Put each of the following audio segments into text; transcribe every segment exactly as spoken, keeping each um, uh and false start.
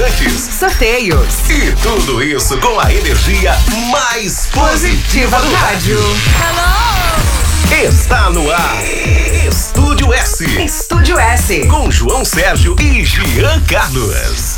restaurantes, sorteios e tudo isso com a energia mais positiva do rádio. Hello! Está no ar Estúdio S. Estúdio S. Com João Sérgio e Jean Carlos.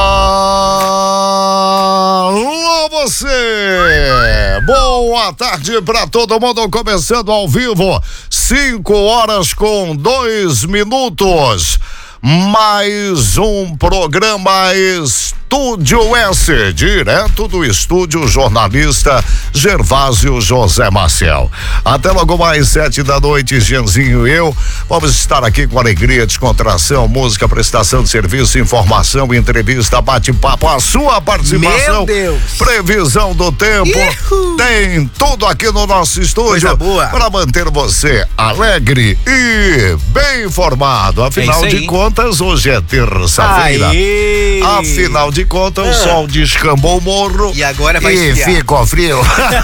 Alô você! Boa tarde pra todo mundo, começando ao vivo, cinco horas com dois minutos. Mais um programa Estúdio S, direto do estúdio jornalista Gervásio José Maciel. Até logo mais sete da noite, Jeanzinho e eu vamos estar aqui com alegria, descontração, música, prestação de serviço, informação, entrevista, bate-papo, a sua participação. Meu Deus! Previsão do tempo. Ihu! Tem tudo aqui no nosso estúdio para manter você alegre e bem informado. Afinal é de contas, hoje é terça-feira. Afinal de contas, ah. o sol descambou o morro. E agora vai E esfriar. ficou frio.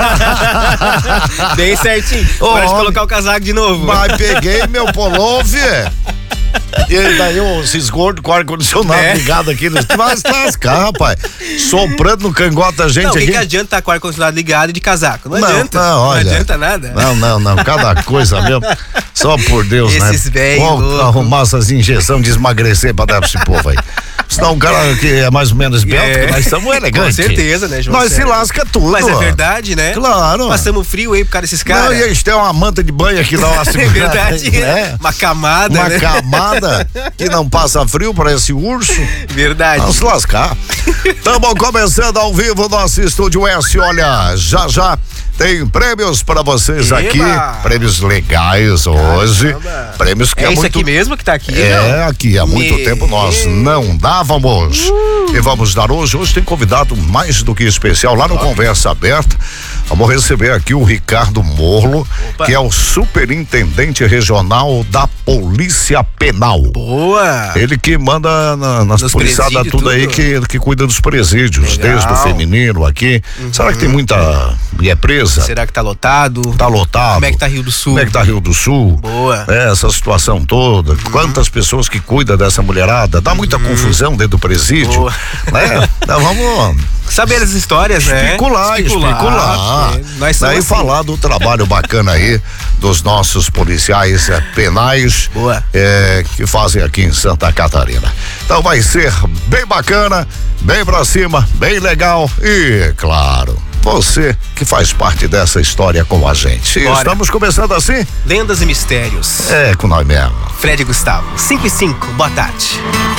Bem certinho. Hora de colocar o casaco de novo. Mas peguei meu pullover. E daí os esgordos com o ar-condicionado É. ligado aqui. Mas lascar, rapaz. Soprando no cangote da gente Não, o que, aqui. que adianta estar com o ar-condicionado ligado e de casaco? Não, Não, adianta. não, olha. Não adianta nada. Não, não, não. Cada coisa mesmo. Só por Deus, né? Esses velhos Vamos loucos. arrumar essas injeções de emagrecer pra dar pra esse povo aí. Senão um cara que é mais ou menos belo, É. que nós estamos elegantes. Com certeza, né, João? Nós se Sério. lasca tudo. Mas é verdade, né? Claro. Passamos frio aí por causa desses Não, caras. e a gente tem uma manta de banho aqui na nossa É verdade. né? Uma camada, Uma né? camada que não passa frio, parece urso. Verdade. Vamos se lascar. Estamos começando ao vivo o nosso Estúdio S. Olha, já já tem prêmios para vocês Eba! aqui. Prêmios legais hoje. Caramba. Prêmios que É há isso muito aqui mesmo que tá aqui, É, não? aqui há muito Meu. tempo nós não dávamos. Uh. E vamos dar hoje. Hoje tem convidado mais do que especial lá no Top. Conversa Aberta. Vamos receber aqui o Ricardo Morlo, Opa. que é o superintendente regional da Polícia Penal. Boa! Ele que manda na, nas Nos policiadas tudo, tudo aí, que, que cuida dos presídios, Legal. desde o feminino aqui. Uhum. Será que tem muita mulher presa? Será que tá lotado? Tá lotado. Como é que tá Rio do Sul? Como é que tá Rio do Sul? Boa. É, essa situação toda. Uhum. Quantas pessoas que cuidam dessa mulherada? Dá muita uhum. confusão dentro do presídio. Boa. Né? Então, vamos saber as histórias, né? Especular, especular. especular. É, nós somos Daí assim. falar do trabalho bacana aí dos nossos policiais é, penais é, que fazem aqui em Santa Catarina. Então vai ser bem bacana, bem pra cima, bem legal e, claro, você que faz parte dessa história com a gente. Bora. Estamos começando assim? Lendas e Mistérios. É, com nós mesmo. Fred e Gustavo, cinco e cinco, boa tarde.